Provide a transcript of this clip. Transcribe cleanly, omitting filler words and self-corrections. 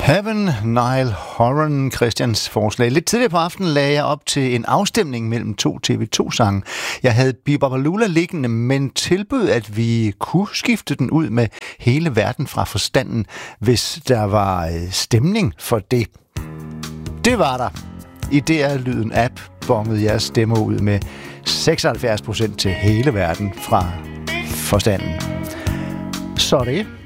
Heaven, Niall Horan, Christians forslag. Lidt tidligere på aftenen lagde jeg op til en afstemning mellem to TV2-sange. Jeg havde Bibabalula liggende, men tilbød, at vi kunne skifte den ud med Hele verden fra forstanden, hvis der var stemning for det. Det var der. I DR-lyden app bongede jeg stemmer ud med 76% til Hele verden fra forstanden. Så det